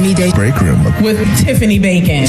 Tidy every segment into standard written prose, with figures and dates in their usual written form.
Midday Break Room with Tiffany Bacon.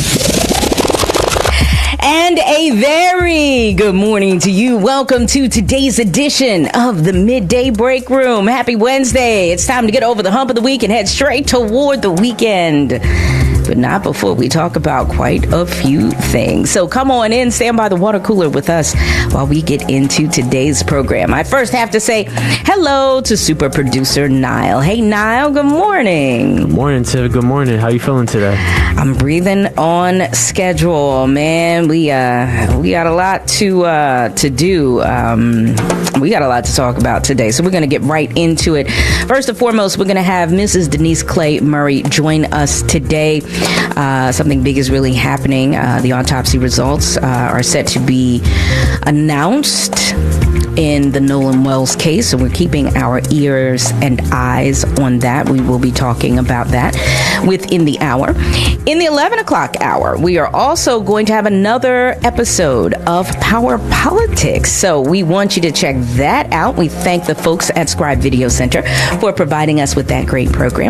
And a very good morning to you. Welcome to today's edition of the Midday Break Room. Happy Wednesday. It's time to get over the hump of the week and head straight toward the weekend. But not before we talk about quite a few things. So come on in, stand by the water cooler with us while we get into today's program. I first have to say hello to super producer Niall. Hey, Niall, good morning. Good morning, Tiff. Good morning. How you feeling today? I'm breathing on schedule, man. We got a lot to do. We got a lot to talk about today, so we're going to get right into it. First and foremost, we're going to have Mrs. Denise Clay Murray join us today. Something big is really happening. The autopsy results are set to be announced in the Nolan Wells case, so we're keeping our ears and eyes on that. We will be talking about that within the hour. In the 11 o'clock hour, we are also going to have another episode of Power Politics, so we want you to check that out. We thank the folks at Scribe Video Center for providing us with that great program.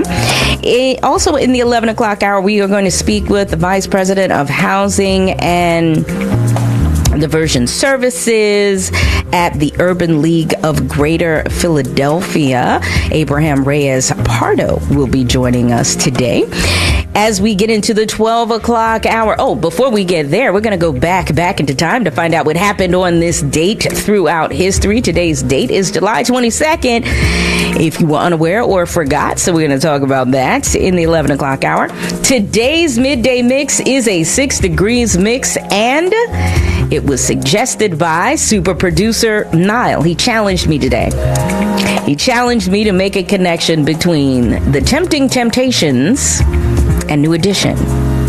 Also in the 11 o'clock hour, we are going to speak with the Vice President of Housing and Diversion Services at the Urban League of Greater Philadelphia. Abraham Reyes Pardo will be joining us today. As we get into the 12 o'clock hour, before we get there, we're going to go back into time to find out what happened on this date throughout history. Today's date is July 22nd, if you were unaware or forgot. So we're going to talk about that in the 11 o'clock hour. Today's midday mix is a 6 degrees mix, and it was suggested by super producer Niall. He challenged me today. He challenged me to make a connection between the Tempting Temptations and New Edition.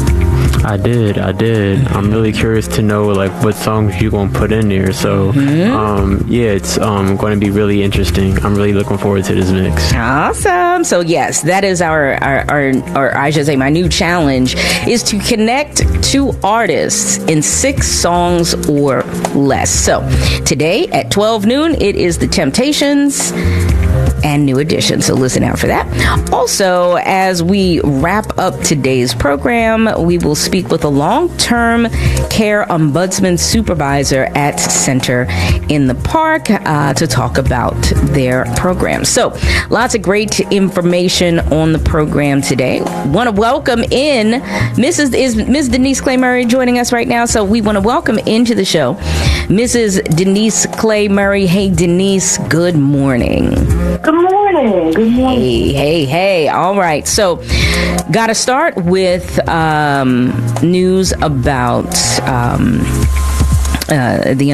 I did. I'm really curious to know what songs you gonna put in there. So, it's going to be really interesting. I'm really looking forward to this mix. Awesome. So yes, that is our I should say my new challenge is to connect two artists in 6 songs or less. So today at 12 noon, it is the Temptations and New Edition. So listen out for that. Also, as we wrap up today's program, we will speak with a long-term care ombudsman supervisor at Center in the Park to talk about their program. So lots of great information on the program today. Want to welcome in Miss Denise Clay Murray joining us right now. So we want to welcome into the show Mrs. Denise Clay Murray. Hey, Denise, good morning. Good morning. Good morning. Hey. All right. So, got to start with news about the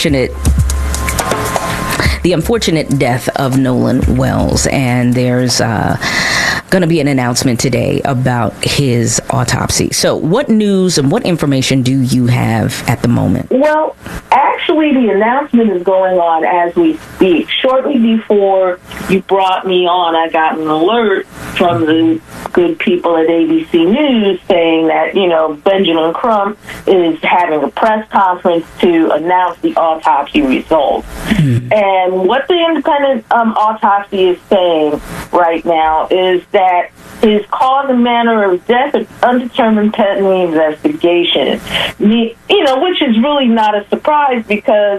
unfortunate death of Nolan Wells, and there's going to be an announcement today about his autopsy. So what news and what information do you have at the moment? Well, actually, the announcement is going on as we speak. Shortly before you brought me on, I got an alert from the good people at ABC News saying that, Benjamin Crump is having a press conference to announce the autopsy results. Mm-hmm. And what the independent autopsy is saying right now is that his cause and manner of death is undetermined pending investigation. Which is really not a surprise because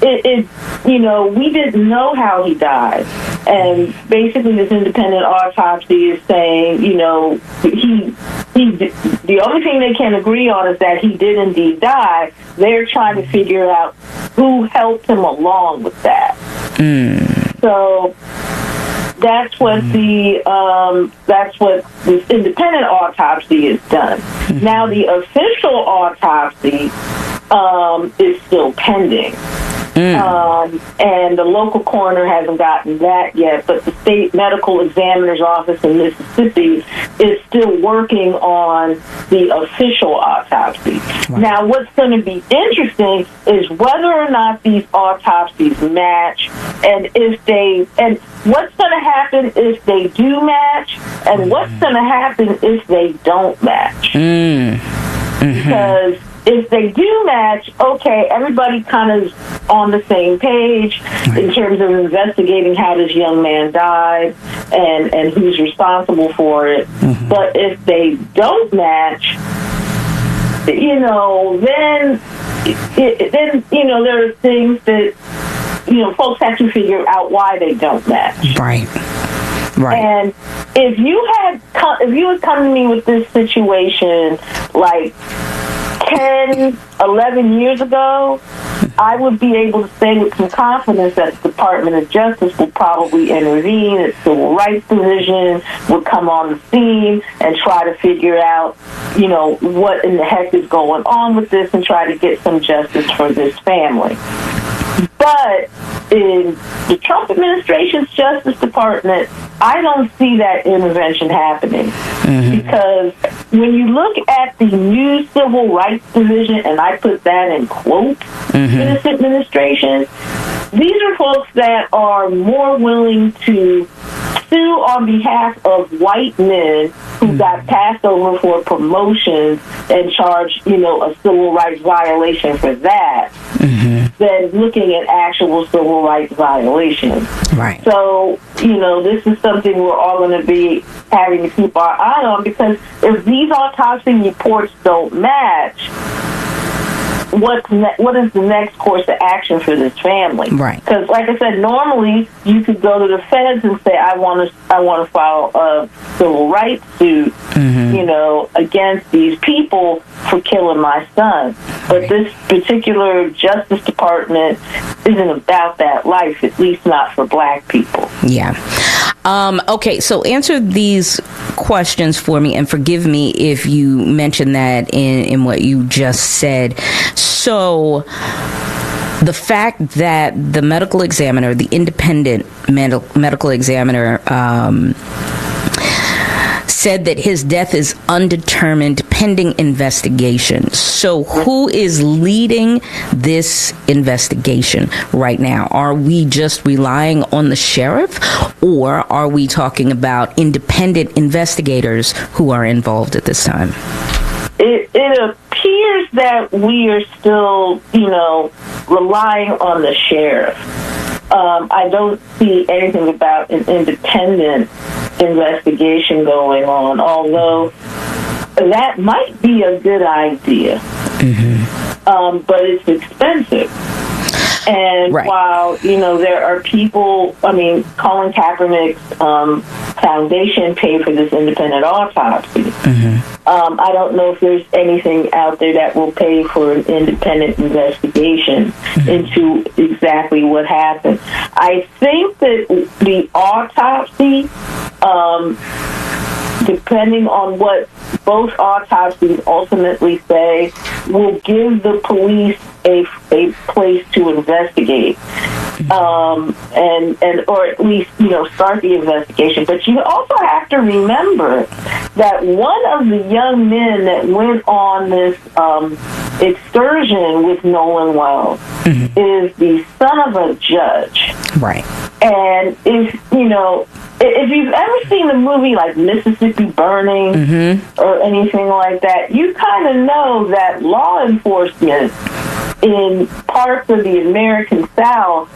we didn't know how he died. And basically this independent autopsy is saying, the only thing they can agree on is that he did indeed die. They're trying to figure out who helped him along with that. So that's what this independent autopsy is done. Now the official autopsy is still pending. And the local coroner hasn't gotten that yet, but the state medical examiner's office in Mississippi is still working on the official autopsy. Wow. Now, what's going to be interesting is whether or not these autopsies match, and what's going to happen if they do match, and what's going to happen if they don't match. Because if they do match, okay, everybody kind of on the same page in terms of investigating how this young man died, and who's responsible for it. Mm-hmm. But if they don't match, then there are things that folks have to figure out why they don't match. Right. And if you had come to me with this situation like 10, 11 years ago, I would be able to say with some confidence that the Department of Justice will probably intervene, the Civil Rights Division would come on the scene and try to figure out, what in the heck is going on with this and try to get some justice for this family. But in the Trump administration's Justice Department, I don't see that intervention happening. Mm-hmm. Because when you look at the new Civil Rights Division, and I put that in quotes, in this administration, these are folks that are more willing to sue on behalf of white men who got passed over for promotions and charged, a civil rights violation for that, than looking at actual civil rights violations. Right. So, this is something we're all going to be having to keep our eye on, because if these autopsy reports don't match, what is the next course of action for this family? Right. Because, like I said, normally you could go to the feds and say, I want to file a civil rights suit, against these people for killing my son. But this particular Justice Department isn't about that life, at least not for black people. Yeah. Okay, so answer these questions for me, and forgive me if you mentioned that in what you just said. So, the fact that the medical examiner, the independent medical examiner, said that his death is undetermined pending investigation. So who is leading this investigation right now? Are we just relying on the sheriff, or are we talking about independent investigators who are involved at this time? It appears that we are still, relying on the sheriff. I don't see anything about an independent investigation going on, although that might be a good idea. But it's expensive. And while, there are people, Colin Kaepernick's foundation paid for this independent autopsy. I don't know if there's anything out there that will pay for an independent investigation into exactly what happened. I think that the autopsy, depending on what both autopsies ultimately say, will give the police a place to investigate, and or at least start the investigation. But you also have to remember that one of the young men that went on this excursion with Nolan Wells is the son of a judge. Right. And if you've ever seen a movie like Mississippi Burning or anything like that, you kind of know that law enforcement in parts of the American South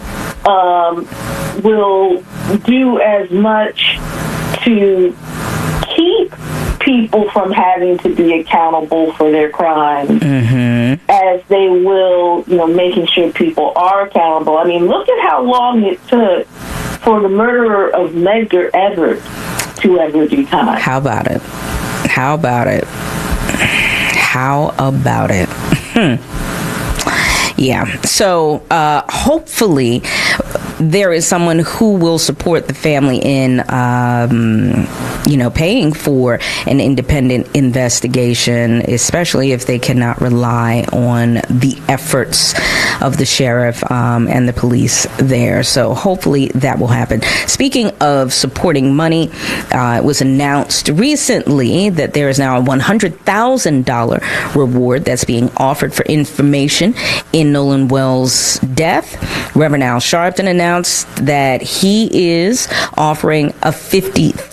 will do as much to keep people from having to be accountable for their crimes as they will, making sure people are accountable. Look at how long it took for the murderer of Medgar Evers to ever do time. How about it? How about it? How about it? Yeah. So hopefully there is someone who will support the family in, paying for an independent investigation, especially if they cannot rely on the efforts of the sheriff and the police there. So hopefully that will happen. Speaking of supporting money, it was announced recently that there is now a $100,000 reward that's being offered for information in Nolan Wells' death. Reverend Al Sharpton announced that he is offering a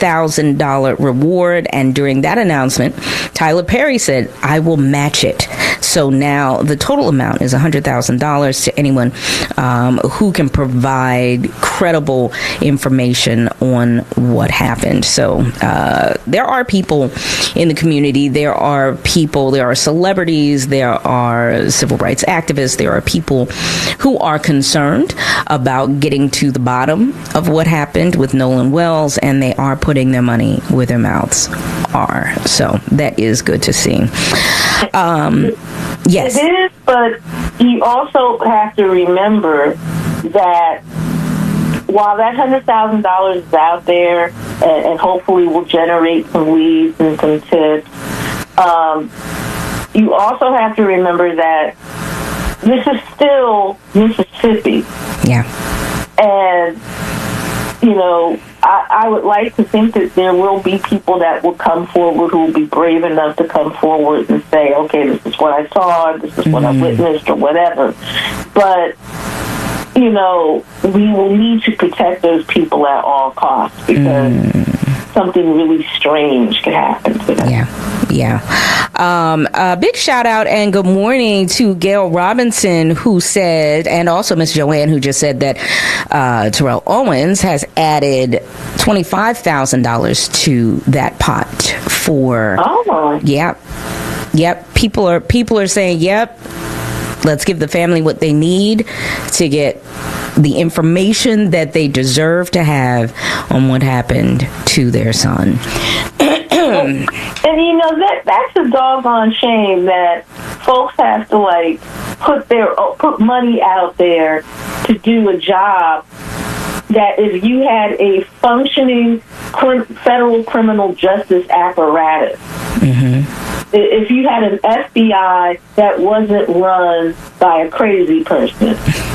$50,000 reward, and during that announcement, Tyler Perry said, "I will match it." So now the total amount is $100,000 to anyone who can provide credible information on what happened. So there are people in the community. There are celebrities. There are civil rights activists. There are people who are concerned about getting to the bottom of what happened with Nolan Wells, and they are putting their money where their mouths are. So that is good to see. Yes. It is, but you also have to remember that while that $100,000 is out there and hopefully will generate some leads and some tips, you also have to remember that this is still Mississippi. Yeah. And, I would like to think that there will be people that will come forward who will be brave enough to come forward and say, okay, this is what I saw, this is what I witnessed, or whatever. But, we will need to protect those people at all costs because something really strange could happen to them. Yeah. Big shout out and good morning to Gail Robinson, who said, and also Miss Joanne, who just said that Terrell Owens has added $25,000 to that pot for. Oh. Yep. People are saying, yep. Let's give the family what they need to get the information that they deserve to have on what happened to their son. And that's a doggone shame that folks have to put money out there to do a job that if you had a functioning federal criminal justice apparatus, if you had an FBI that wasn't run by a crazy person,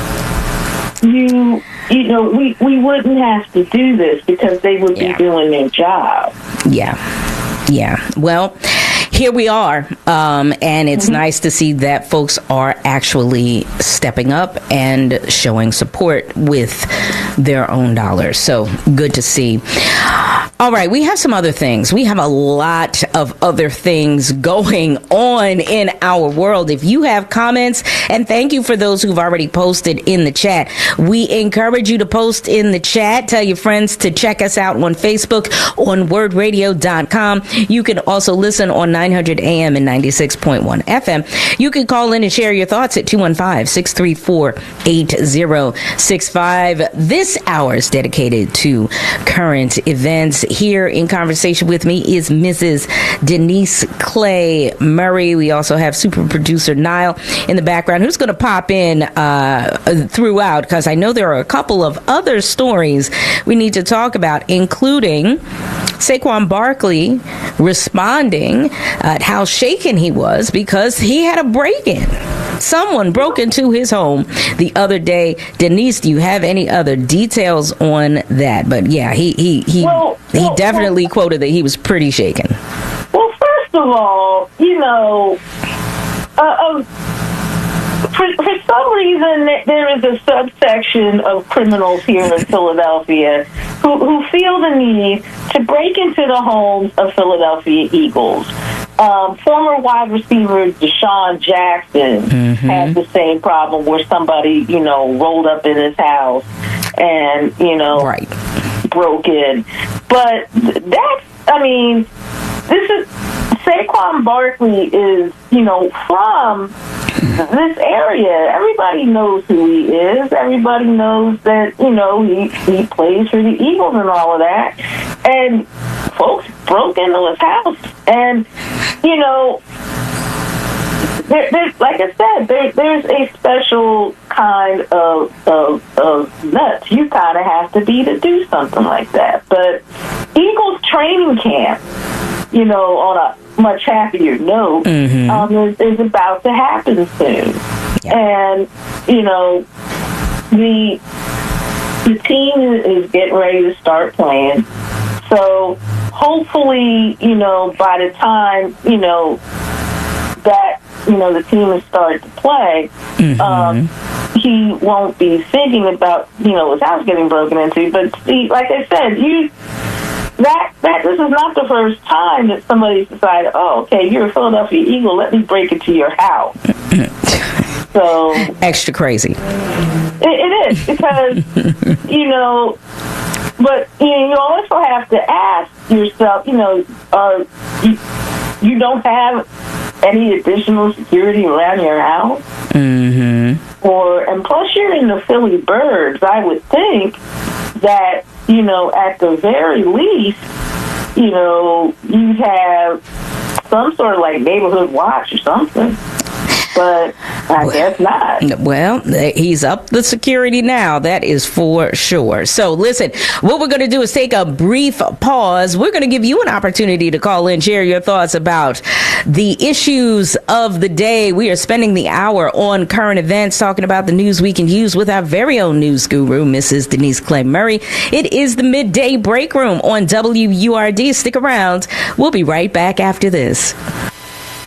we wouldn't have to do this because they would be doing their job. Yeah. Well, here we are, and it's nice to see that folks are actually stepping up and showing support with their own dollars. So good to see. All right, we have some other things. We have a lot of other things going on in our world. If you have comments, and thank you for those who've already posted in the chat. We encourage you to post in the chat. Tell your friends to check us out on Facebook, on wordradio.com. You can also listen on 900 AM and 96.1 FM. You can call in and share your thoughts at 215-634-8065. This hour is dedicated to current events. Here in conversation with me is Mrs. Denise Clay Murray. We also have super producer Niall in the background, who's going to pop in throughout, because I know there are a couple of other stories we need to talk about, including Saquon Barkley responding at how shaken he was because he had a break-in. Someone broke into his home the other day. Denise, do you have any other details on that? But yeah, he definitely quoted that he was pretty shaken. Well, first of all, for some reason, there is a subsection of criminals here in Philadelphia who feel the need to break into the homes of Philadelphia Eagles. Former wide receiver Deshaun Jackson had the same problem where somebody, rolled up in his house and, broke in. But this is Saquon Barkley is, from this area. Everybody knows who he is. Everybody knows that, he plays for the Eagles and all of that. And folks broke into his house. And, there's, like I said, there's a special kind of nuts you kind of have to be to do something like that. But Eagles training camp, on a much happier note, is about to happen soon. Yeah. And, the team is getting ready to start playing. So hopefully, by the time, that, the team has started to play, he won't be thinking about, his house getting broken into. But see, like I said, that this is not the first time that somebody's decided, oh, okay, you're a Philadelphia Eagle, let me break into your house. So extra crazy. It is, because, but you also have to ask yourself, you don't have any additional security around your house? Mm-hmm. And plus you're in the Philly Birds, I would think that, at the very least, you'd have some sort of like neighborhood watch or something. But I guess not. Well, he's up the security now. That is for sure. So listen, what we're going to do is take a brief pause. We're going to give you an opportunity to call in, share your thoughts about the issues of the day. We are spending the hour on current events, talking about the news we can use with our very own news guru, Mrs. Denise Clay Murray. It is the Midday Break Room on WURD. Stick around. We'll be right back after this.